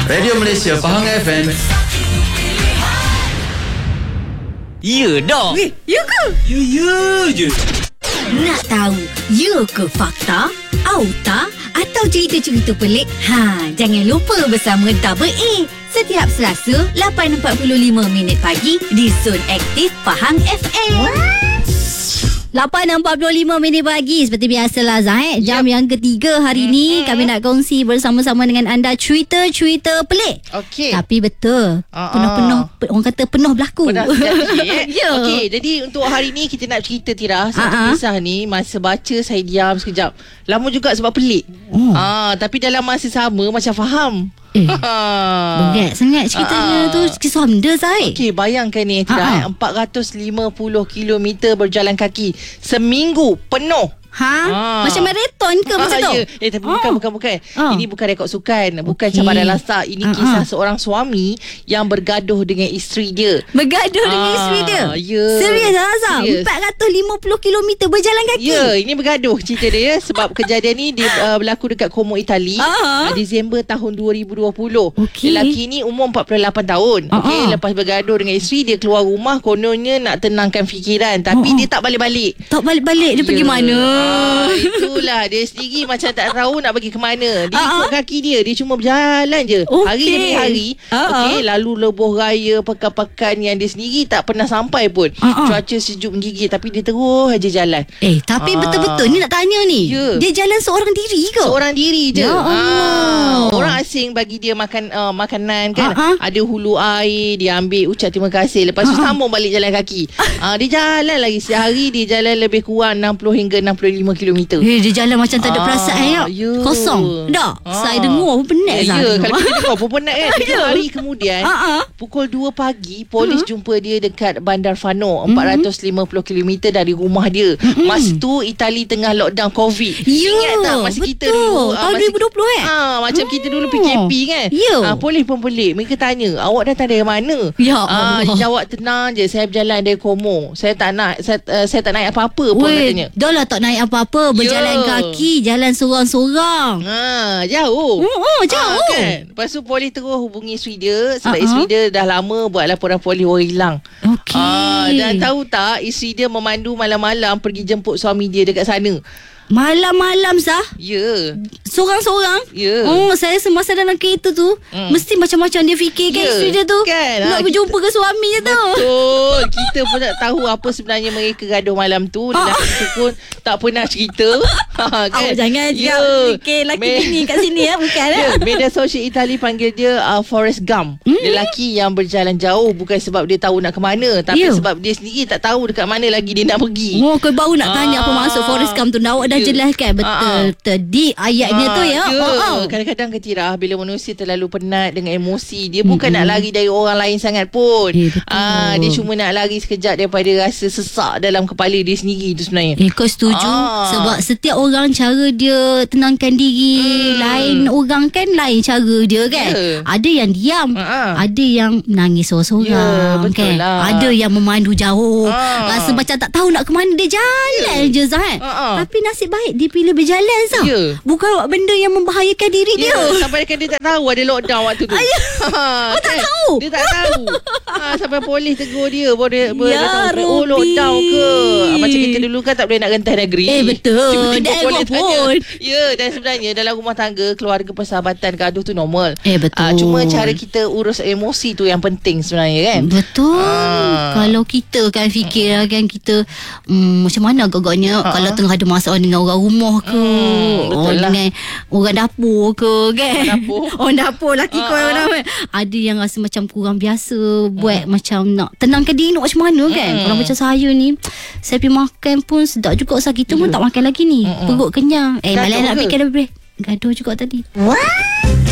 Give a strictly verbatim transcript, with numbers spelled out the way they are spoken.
Radio Malaysia Pahang F M. Ya dah. Eh, ya ke? Ya, ya je. Nak tahu ya ke fakta? Auta atau cerita-cerita pelik? Ha, jangan lupa bersama Double A setiap Selasa lapan empat puluh lima minit pagi di Zon Aktif Pahang F M. lapan empat puluh lima minit pagi. Seperti biasalah Zahid, jam yep. yang ketiga hari mm-hmm. ni kami nak kongsi bersama-sama dengan anda cerita-cerita pelik. Okey. Tapi betul uh-uh. penuh-penuh, orang kata penuh berlaku. Penuh sikit, eh? yeah. Okey, jadi untuk hari ni kita nak cerita Tira satu uh-huh. kisah ni. Masa baca saya diam sekejap. Lama juga sebab pelik. Oh. Ah, tapi dalam masa sama macam faham. Eh, berat sangat ceritanya. Ah. tu Kisah benda Zahid. Okey, bayangkan ni Tira, empat ratus lima puluh kilometer berjalan kaki seminggu penuh. Ha? Ah. Macam maraton ke masa tu? Ya. Eh, tapi bukan, Oh. bukan, bukan. Oh. Ini bukan rekod sukan. Bukan Okey. cabaran lasak. Ini Ah, kisah ah. seorang suami yang bergaduh dengan isteri dia. Bergaduh dengan Ah, isteri dia? ya. Serius Azam? Serius. empat ratus lima puluh kilometer berjalan kaki? Ya, ini bergaduh cerita dia. Sebab kejadian ni dia uh, berlaku dekat Como, Itali. Ah. uh, Disember tahun dua ribu dua puluh. Okey. Lelaki ni umur empat puluh lapan tahun. Ah, Okey, ah. lepas bergaduh dengan isteri, dia keluar rumah kononnya nak tenangkan fikiran. Tapi Ah, ah. dia tak balik-balik. Tak balik-balik. Dia Ya. pergi mana? Ah, itulah dia sendiri macam tak tahu nak pergi ke mana. Dia Ah, ikut ah. kaki dia. Dia cuma berjalan je. Okey. Hari demi hari. Ah, ah. Okey, lalu lebuh raya, pekan-pekan yang dia sendiri tak pernah sampai pun. Ah, ah. Cuaca sejuk menggigil tapi dia terus aja jalan. Eh, tapi Ah. betul-betul ni nak tanya ni. Ya. Dia jalan seorang diri ke? Seorang diri je. Ya Allah. Ah, orang asing bagi dia makan uh, makanan kan. Ah, ah. Ada hulu air, dia ambil ucap terima kasih. Lepas tu Ah, ah. sambung balik jalan kaki. Ah, dia jalan lagi sehari, dia jalan lebih kurang enam puluh hingga enam puluh lima kilometer. Eh, dia jalan macam tak ada Ah, perasaan ya. ya. Kosong. Tak. Ah. Saya dengar pun penat Ya, Zah. ya. dengar. Kalau kita dengar pun penat kan. Tiga Ya. hari kemudian, Ah, ah. pukul dua pagi, polis Hmm. jumpa dia dekat Bandar Fano, empat ratus lima puluh kilometer dari rumah dia. Mm-mm. Masa tu Itali tengah lockdown COVID. Ya, Ingat tak masa betul. kita dulu? ah, Tahun masa dua ribu dua puluh eh? Ah, macam kita dulu P K P kan. Ya. Ah, polis pun pelik. Mereka tanya, awak datang dari mana? Ya Ah, Allah. dia jawab, tenang je, saya berjalan dari Como. Saya tak nak saya, uh, saya tak naik apa-apa pun katanya. Weh, dah lah tak naik apa-apa. Berjalan Ya. kaki, jalan seorang-seorang. Ah, jauh. Oh, oh jauh. Ah, kan? Lepas tu polis terus hubungi isteri dia sebab Ah, ah. isteri dia dah lama buat laporan polis orang hilang. Okey. Ah, dan tahu tak, isteri dia memandu malam-malam pergi jemput suami dia dekat sana. Malam-malam Zah? Ya. Seorang-seorang? Ya. Oh, saya semasa dalam kereta tu, Hmm. mesti macam-macam dia fikirkan Ya, isteri dia tu. kan? Nak Ah, berjumpa ke suami je tu. Betul. Kita pun tak tahu apa sebenarnya mereka gaduh malam tu. Lelaki tu pun tak pernah cerita. Ha, kan? Awak jangan Ya. cakap fikir lelaki Me- bini kat sini ya. Bukan Ya, ya. media sosial Itali panggil dia uh, Forrest Gump. Hmm. Lelaki yang berjalan jauh bukan sebab dia tahu nak ke mana, tapi Ya. sebab dia sendiri tak tahu dekat mana lagi dia nak pergi. Oh, kau baru nak tanya apa Ah. maksud Forrest Gump tu. Awak dah Ya. jelaskan betul. Ah, ah. Tadi ayatnya tu ya. Ya. Oh, oh. Kadang-kadang Ketira, bila manusia terlalu penat dengan emosi, dia bukan nak lari dari orang lain sangat pun. Eh, betul. Ah, dia cuma nak lari sekejap daripada rasa sesak dalam kepala dia sendiri tu sebenarnya. Eh, kau setuju? Ah. Sebab setiap orang cara dia tenangkan diri. Hmm. Lain orang kan lain cara dia kan. Ya. Ada yang diam. Ah. Ada yang menangis seorang-seorang. Ya, betul kan? lah. Ada yang memandu jauh. Ah. Rasa macam tak tahu nak ke mana. Dia jalan je Zah. kan? Ah, ah. Tapi nasib baik dia pilih berjalan Zah. Ya. Bukan buat benda yang membahayakan diri Ya, dia. sampai kan dia tak tahu ada lockdown waktu tu. Ayah. Ha, Oh, tak tahu? Dia tak tahu. Ha, sampai polis tegur dia. Baru dia, baru Ya, dia tahu, oh Robi. lockdown ke? Macam kita dulu kan tak boleh nak rentas negeri. Eh, betul. Tiba-tiba Dah polis elok tanya. pun. Ya, dan sebenarnya dalam rumah tangga, keluarga, persahabatan, gaduh tu normal. Eh, betul. Ah, cuma cara kita urus emosi tu yang penting sebenarnya kan. Betul. Ah. Kalau kita kan fikir kan kita hmm, macam mana agak-agaknya Ah. kalau tengah ada masalah dengan orang rumah ke, Hmm, betul orang lah. dengan orang dapur ke kan. Orang dapur. Orang dapur laki kau Ah, orang ah. dapur. Ada yang rasa macam kurang biasa buat macam nak tenangkan diri nak macam mana kan. Hmm. Kalau macam saya ni, saya pergi makan pun sedap juga sah kita pun tak makan lagi ni. Perut kenyang. Eh, Gaduh malah nak ke? fikir lebih. Gaduh juga tadi. What?